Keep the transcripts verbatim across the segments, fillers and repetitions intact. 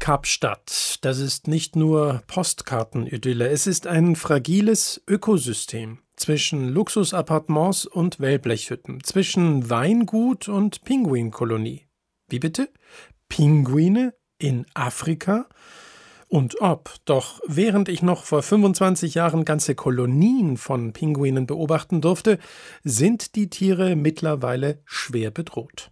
Kapstadt, das ist nicht nur Postkartenidylle, es ist ein fragiles Ökosystem zwischen Luxusappartements und Wellblechhütten, zwischen Weingut und Pinguinkolonie. Wie bitte? Pinguine in Afrika? Und ob, doch während ich noch vor fünfundzwanzig Jahren ganze Kolonien von Pinguinen beobachten durfte, sind die Tiere mittlerweile schwer bedroht.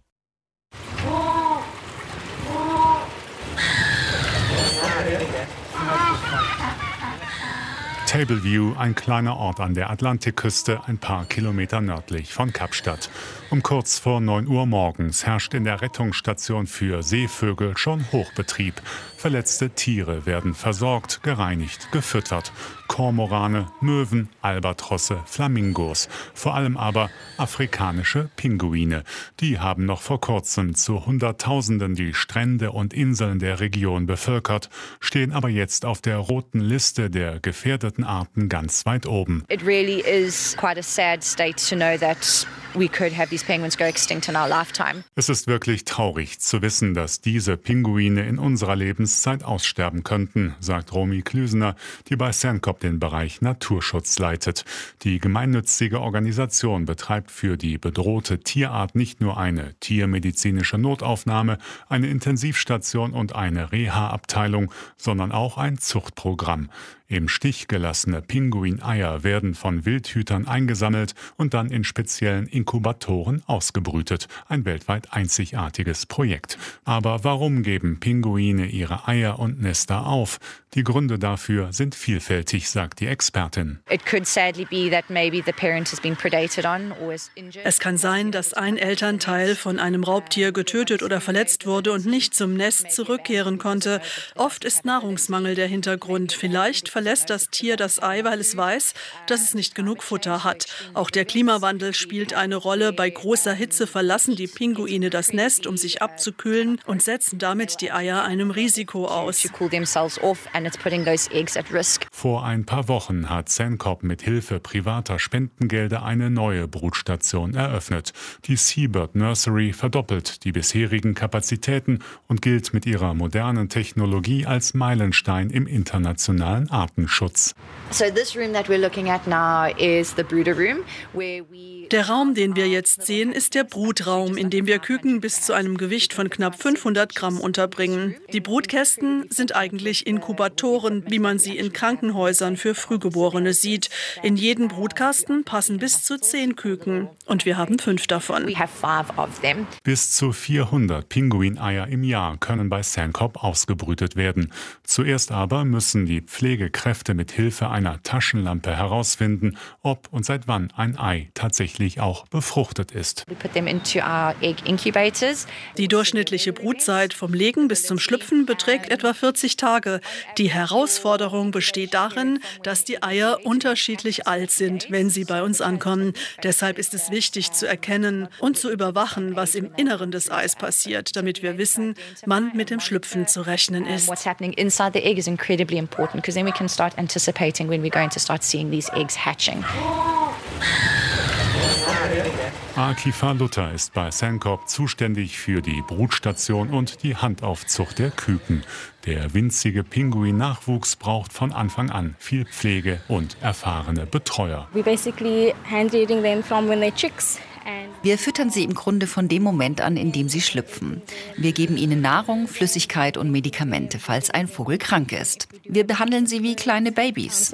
Tableview, ein kleiner Ort an der Atlantikküste, ein paar Kilometer nördlich von Kapstadt. Um kurz vor neun Uhr morgens herrscht in der Rettungsstation für Seevögel schon Hochbetrieb. Verletzte Tiere werden versorgt, gereinigt, gefüttert. Kormorane, Möwen, Albatrosse, Flamingos, vor allem aber afrikanische Pinguine. Die haben noch vor kurzem zu Hunderttausenden die Strände und Inseln der Region bevölkert, stehen aber jetzt auf der roten Liste der gefährdeten Arten ganz weit oben. It really is quite a sad state to know that we could have these penguins go extinct in our lifetime. Es ist wirklich traurig zu wissen, dass diese Pinguine in unserer Lebenszeit aussterben könnten, sagt Romy Klüsener, die bei Sandkop den Bereich Naturschutz leitet. Die gemeinnützige Organisation betreibt für die bedrohte Tierart nicht nur eine tiermedizinische Notaufnahme, eine Intensivstation und eine Reha-Abteilung, sondern auch ein Zuchtprogramm. Im Stich gelassene Pinguineier werden von Wildhütern eingesammelt und dann in speziellen Inkubatoren ausgebrütet. Ein weltweit einzigartiges Projekt. Aber warum geben Pinguine ihre Eier und Nester auf? Die Gründe dafür sind vielfältig, sagt die Expertin. Es kann sein, dass ein Elternteil von einem Raubtier getötet oder verletzt wurde und nicht zum Nest zurückkehren konnte. Oft ist Nahrungsmangel der Hintergrund. Vielleicht verlässt das Tier das Ei, weil es weiß, dass es nicht genug Futter hat. Auch der Klimawandel spielt eine Rolle. Bei großer Hitze verlassen die Pinguine das Nest, um sich abzukühlen und setzen damit die Eier einem Risiko aus. Vor ein paar Wochen hat Sandkop mit Hilfe privater Spendengelder eine neue Brutstation eröffnet. Die Seabird Nursery verdoppelt die bisherigen Kapazitäten und gilt mit ihrer modernen Technologie als Meilenstein im internationalen Artenschutz. Der Raum, den wir jetzt sehen, ist der Brutraum, in dem wir Küken bis zu einem Gewicht von knapp fünfhundert Gramm unterbringen. Die Brutkästen sind eigentlich Inkubatoren, wie man sie in Krankenhäusern für Frühgeborene sieht. In jeden Brutkasten passen bis zu zehn Küken und wir haben fünf davon. Bis zu vierhundert Pinguineier im Jahr können bei Sandkop ausgebrütet werden. Zuerst aber müssen die Pflegekräfte mit Hilfe einer Taschenlampe herausfinden, ob und seit wann ein Ei tatsächlich auch befruchtet ist. Die durchschnittliche Brutzeit vom Legen bis zum Schlüpfen beträgt etwa vierzig Tage. Die Herausforderung besteht darin, dass die Eier unterschiedlich alt sind, wenn sie bei uns ankommen. Deshalb ist es wichtig zu erkennen und zu überwachen, was im Inneren des Eis passiert, damit wir wissen, wann mit dem Schlüpfen zu rechnen ist. Akifa Luther ist bei Sandkop zuständig für die Brutstation und die Handaufzucht der Küken. Der winzige Pinguin-Nachwuchs braucht von Anfang an viel Pflege und erfahrene Betreuer. Wir füttern sie im Grunde von dem Moment an, in dem sie schlüpfen. Wir geben ihnen Nahrung, Flüssigkeit und Medikamente, falls ein Vogel krank ist. Wir behandeln sie wie kleine Babys.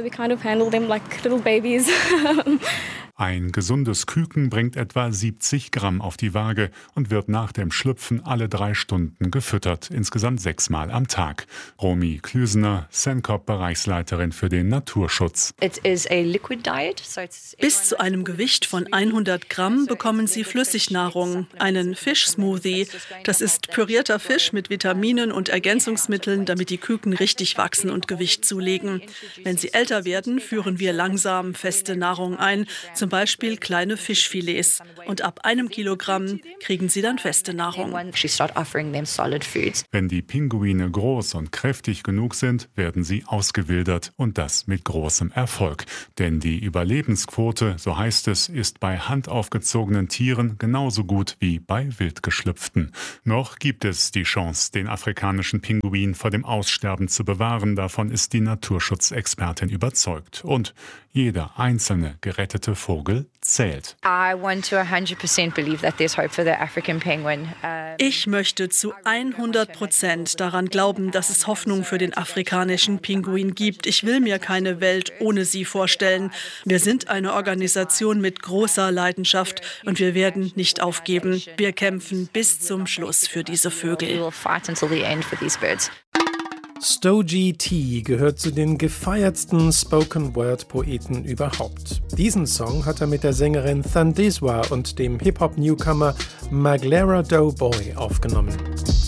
Ein gesundes Küken bringt etwa siebzig Gramm auf die Waage und wird nach dem Schlüpfen alle drei Stunden gefüttert, insgesamt sechsmal am Tag. Romy Klüsener, Sandkop-Bereichsleiterin für den Naturschutz. Bis zu einem Gewicht von hundert Gramm bekommen sie Flüssignahrung, einen Fischsmoothie. Das ist pürierter Fisch mit Vitaminen und Ergänzungsmitteln, damit die Küken richtig wachsen und Gewicht zulegen. Wenn sie älter werden, führen wir langsam feste Nahrung ein. Zum zum Beispiel kleine Fischfilets. Und ab einem Kilogramm kriegen sie dann feste Nahrung. Wenn die Pinguine groß und kräftig genug sind, werden sie ausgewildert und das mit großem Erfolg. Denn die Überlebensquote, so heißt es, ist bei handaufgezogenen Tieren genauso gut wie bei Wildgeschlüpften. Noch gibt es die Chance, den afrikanischen Pinguin vor dem Aussterben zu bewahren. Davon ist die Naturschutzexpertin überzeugt. Und jeder einzelne gerettete Vogel zählt. Ich möchte zu hundert Prozent daran glauben, dass es Hoffnung für den afrikanischen Pinguin gibt. Ich will mir keine Welt ohne sie vorstellen. Wir sind eine Organisation mit großer Leidenschaft und wir werden nicht aufgeben. Wir kämpfen bis zum Schluss für diese Vögel. Stogie T gehört zu den gefeiertsten Spoken-Word-Poeten überhaupt. Diesen Song hat er mit der Sängerin Thandiswa und dem Hip-Hop-Newcomer Maglera Doughboy aufgenommen.